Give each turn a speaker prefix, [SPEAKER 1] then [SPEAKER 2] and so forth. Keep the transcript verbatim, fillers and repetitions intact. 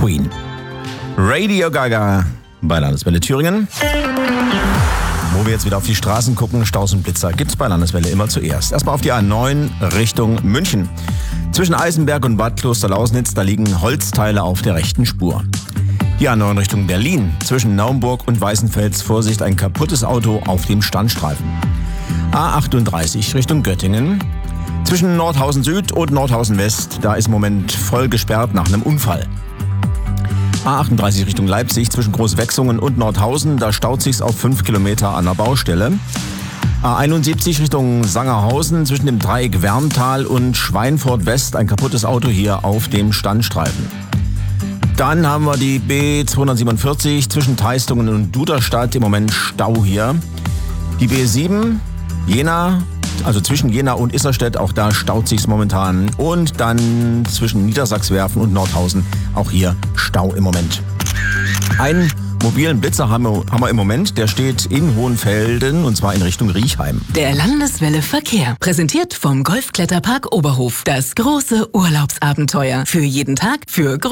[SPEAKER 1] Queen. Radio Gaga bei Landeswelle Thüringen. Wo wir jetzt wieder auf die Straßen gucken, Staus und Blitzer gibt's bei Landeswelle immer zuerst. Erstmal auf die A neun Richtung München. Zwischen Eisenberg und Bad Klosterlausnitz, da liegen Holzteile auf der rechten Spur. Die A neun Richtung Berlin. Zwischen Naumburg und Weißenfels, Vorsicht, ein kaputtes Auto auf dem Standstreifen. A achtunddreißig Richtung Göttingen. Zwischen Nordhausen Süd und Nordhausen West, da ist im Moment voll gesperrt nach einem Unfall. A achtunddreißig Richtung Leipzig, zwischen Großwechsungen und Nordhausen, da staut sich's auf fünf Kilometer an der Baustelle. A einundsiebzig Richtung Sangerhausen, zwischen dem Dreieck Werntal und Schweinfurt West, ein kaputtes Auto hier auf dem Standstreifen. Dann haben wir die B zweihundertsiebenundvierzig zwischen Teistungen und Duderstadt, im Moment Stau hier. Die B sieben, Jena, also zwischen Jena und Isserstedt, auch da staut sich's momentan. Und dann zwischen Niedersachswerfen und Nordhausen, auch hier Stau im Moment. Einen mobilen Blitzer haben wir, haben wir im Moment, der steht in Hohenfelden und zwar in Richtung Riechheim.
[SPEAKER 2] Der Landeswelle Verkehr, präsentiert vom Golfkletterpark Oberhof. Das große Urlaubsabenteuer. Für jeden Tag, für